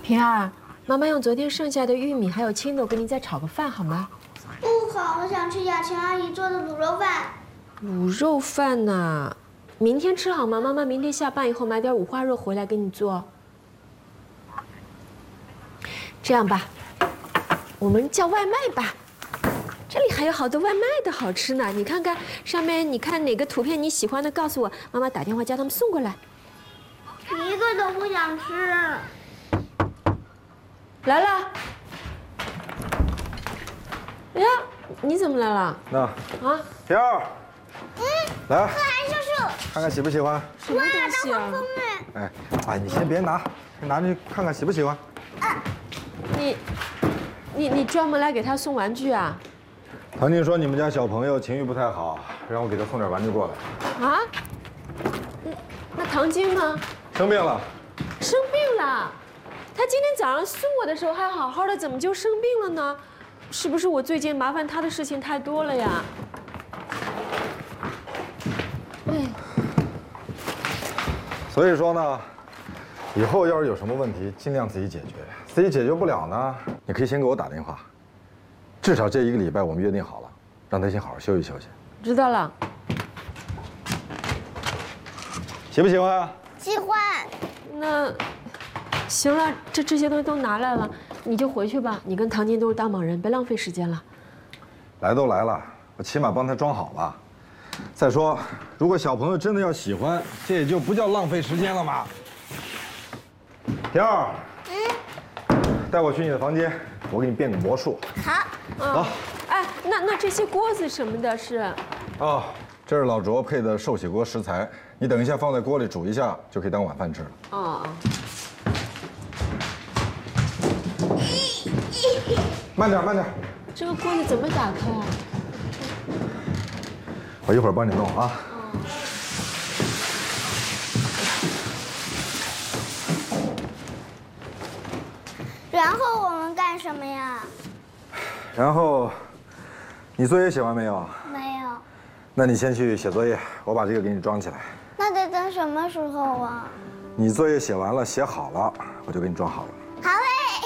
平儿，妈妈用昨天剩下的玉米还有青豆给你再炒个饭好吗？ 不好，我想吃雅琴阿姨做的卤肉饭。 卤肉饭呐，明天吃好吗？妈妈明天下班以后买点五花肉回来给你做。这样吧，我们叫外卖吧。这里还有好多外卖的好吃呢，你看看上面，你看哪个图片你喜欢的，告诉我，妈妈打电话叫他们送过来。 一个都不想吃。 来了。哎呀，你怎么来了？ 那啊， 平儿，来， 可爱叔叔， 看看喜不喜欢？ 什么东西啊？ 哎，你先别拿，拿去看看喜不喜欢。 你专门来给他送玩具啊？ 唐静说你们家小朋友情绪不太好，让我给他送点玩具过来。 啊？那唐晶呢？ 生病了。 生病了？他今天早上送我的时候还好好的，怎么就生病了呢？是不是我最近麻烦他的事情太多了呀？哎， 所以说呢，以后要是有什么问题，尽量自己解决。自己解决不了呢，你可以先给我打电话。至少这1个礼拜我们约定好了，让他先好好休息休息。 知道了。 喜不喜欢啊？ 喜欢。 那行了，这些东西都拿来了，你就回去吧。你跟唐晶都是大忙人，别浪费时间了。 来都来了，我起码帮他装好了。再说，如果小朋友真的要喜欢，这也就不叫浪费时间了嘛。平儿，带我去你的房间，我给你变个魔术。 好。 走。 哎，那这些锅子什么的是？ 哦，这是老卓配的寿喜锅食材，你等一下放在锅里煮一下，就可以当晚饭吃了。 哦。 慢点，慢点。 这个锅子怎么打开啊？ 我一会儿帮你弄啊。 然后我们干什么呀？ 然后，你作业写完没有？ 没有。 那你先去写作业，我把这个给你装起来。 那得等什么时候啊？ 你作业写完了，写好了，我就给你装好了。